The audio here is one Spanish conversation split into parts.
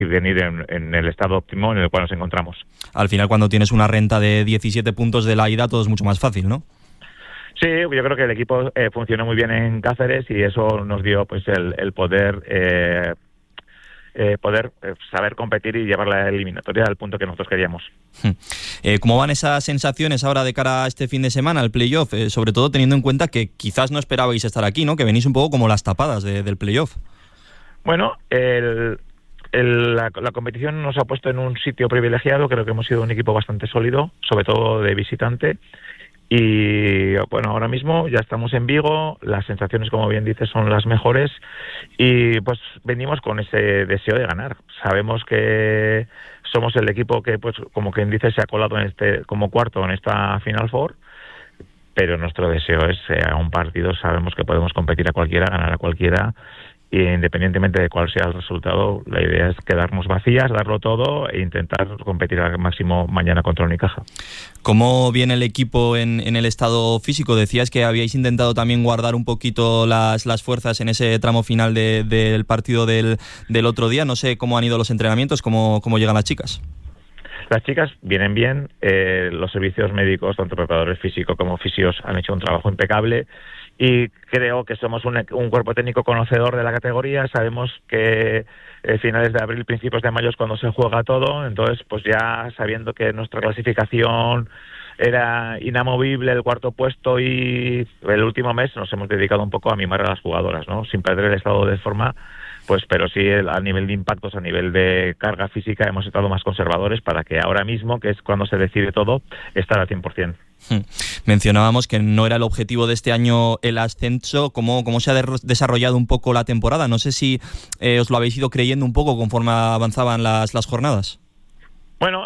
venir en el estado óptimo en el cual nos encontramos. Al final, cuando tienes una renta de 17 puntos de la ida, todo es mucho más fácil, ¿no? Sí, yo creo que el equipo funcionó muy bien en Cáceres y eso nos dio pues el poder saber competir y llevar la eliminatoria al punto que nosotros queríamos. ¿Cómo van esas sensaciones ahora de cara a este fin de semana, al playoff? Sobre todo teniendo en cuenta que quizás no esperabais estar aquí, ¿no? Que venís un poco como las tapadas del playoff. Bueno, la competición nos ha puesto en un sitio privilegiado. Creo que hemos sido un equipo bastante sólido, sobre todo de visitante. Y bueno, ahora mismo ya estamos en Vigo, las sensaciones, como bien dices, son las mejores y pues venimos con ese deseo de ganar. Sabemos que somos el equipo que, pues como quien dice, se ha colado como cuarto en esta Final Four, pero nuestro deseo es a un partido. Sabemos que podemos competir a cualquiera, ganar a cualquiera, y independientemente de cuál sea el resultado, la idea es quedarnos vacías, darlo todo e intentar competir al máximo mañana contra Unicaja. ¿Cómo viene el equipo en el estado físico? Decías que habíais intentado también guardar un poquito las fuerzas en ese tramo final del partido del otro día. No sé cómo han ido los entrenamientos, cómo llegan las chicas. Las chicas vienen bien, los servicios médicos, tanto preparadores físicos como fisios, han hecho un trabajo impecable y creo que somos un cuerpo técnico conocedor de la categoría. Sabemos que finales de abril, principios de mayo es cuando se juega todo, entonces pues ya sabiendo que nuestra clasificación era inamovible, el cuarto puesto, y el último mes nos hemos dedicado un poco a mimar a las jugadoras, ¿no? Sin perder el estado de forma, pues, pero sí a nivel de impactos, a nivel de carga física hemos estado más conservadores para que ahora mismo, que es cuando se decide todo, estar al 100%. Mencionábamos que no era el objetivo de este año el ascenso. ¿Cómo se ha desarrollado un poco la temporada? No sé si os lo habéis ido creyendo un poco conforme avanzaban las jornadas. Bueno,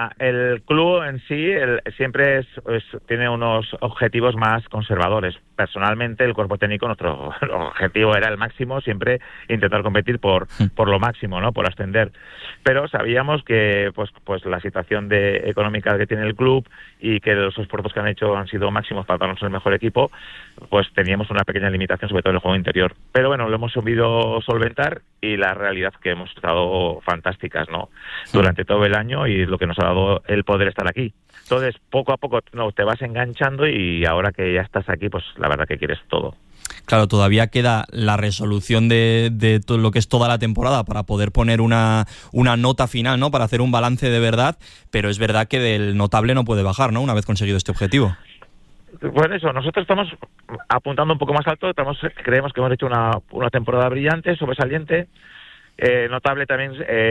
el club en sí siempre tiene unos objetivos más conservadores. Personalmente, el cuerpo técnico, nuestro objetivo era el máximo, siempre intentar competir por lo máximo, ¿no? Por ascender. Pero sabíamos que pues la situación económica que tiene el club y que los esfuerzos que han hecho han sido máximos para darnos el mejor equipo, pues teníamos una pequeña limitación, sobre todo en el juego interior. Pero bueno, lo hemos sabido solventar y la realidad es que hemos estado fantásticas, ¿no? Durante todo el año, y es lo que nos ha dado el poder estar aquí. Entonces, poco a poco te vas enganchando y ahora que ya estás aquí, pues la verdad que quieres todo. Claro, todavía queda la resolución de todo lo que es toda la temporada para poder poner una nota final, ¿no? Para hacer un balance de verdad, pero es verdad que del notable no puede bajar, ¿no? Una vez conseguido este objetivo. Pues eso, nosotros estamos apuntando un poco más alto, creemos que hemos hecho una temporada brillante, sobresaliente, notable también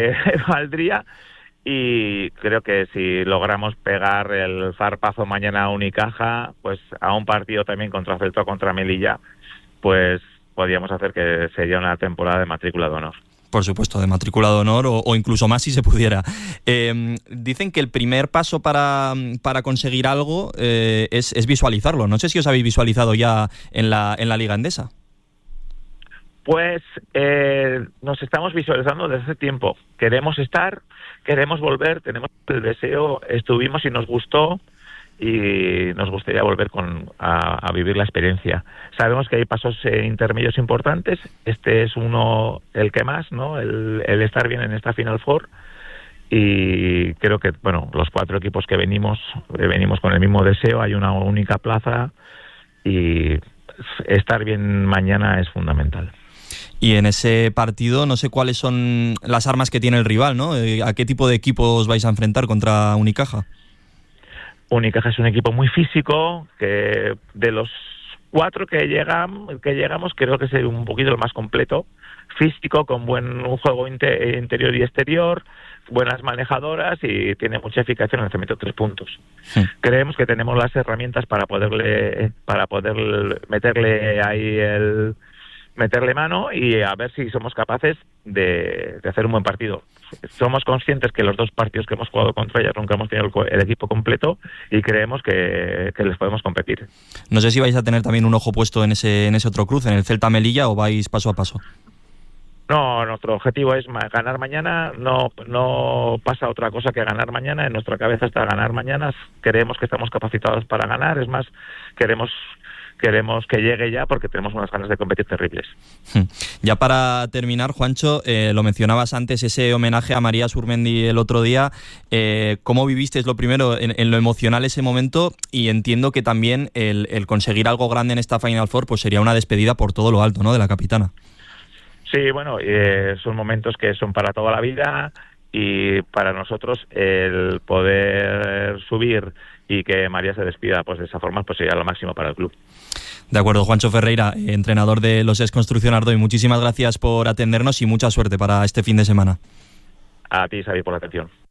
valdría. Y creo que si logramos pegar el zarpazo mañana a Unicaja, pues a un partido también contra Celta, contra Melilla, pues podríamos hacer que sería una temporada de matrícula de honor. Por supuesto, de matrícula de honor o incluso más si se pudiera. Dicen que el primer paso para conseguir algo es visualizarlo. No sé si os habéis visualizado ya en la Liga Endesa. Pues nos estamos visualizando desde hace tiempo. Queremos estar, queremos volver, tenemos el deseo, estuvimos y nos gustó y nos gustaría volver a vivir la experiencia. Sabemos que hay pasos intermedios importantes, este es uno, el que más, ¿no? El estar bien en esta Final Four, y creo que, bueno, los 4 equipos que venimos con el mismo deseo, hay una única plaza y estar bien mañana es fundamental. Y en ese partido no sé cuáles son las armas que tiene el rival, ¿no? ¿A qué tipo de equipos vais a enfrentar contra Unicaja? Unicaja es un equipo muy físico, que de los 4 que llegamos creo que es un poquito el más completo, físico, con buen juego interior y exterior, buenas manejadoras y tiene mucha eficacia en el lanzamiento de 3 puntos. Sí. Creemos que tenemos las herramientas para poder meterle mano y a ver si somos capaces de hacer un buen partido. Somos conscientes que los 2 partidos que hemos jugado contra ellas nunca hemos tenido el equipo completo y creemos que les podemos competir. No sé si vais a tener también un ojo puesto en ese otro cruce, en el Celta Melilla, o vais paso a paso. No, nuestro objetivo es ganar mañana, no pasa otra cosa que ganar mañana. En nuestra cabeza está ganar mañana, creemos que estamos capacitados para ganar, es más, queremos queremos que llegue ya porque tenemos unas ganas de competir terribles. Ya para terminar, Juancho, lo mencionabas antes, ese homenaje a María Surmendi el otro día. ¿Cómo vivisteis lo primero en lo emocional ese momento? Y entiendo que también el conseguir algo grande en esta Final Four pues sería una despedida por todo lo alto, ¿no?, de la capitana. Sí, bueno, son momentos que son para toda la vida, y para nosotros el poder subir y que María se despida pues de esa forma pues sería lo máximo para el club. De acuerdo, Juancho Ferreira, entrenador de los ES Construcción Ardoy, muchísimas gracias por atendernos y mucha suerte para este fin de semana. A ti, Xavi, por la atención.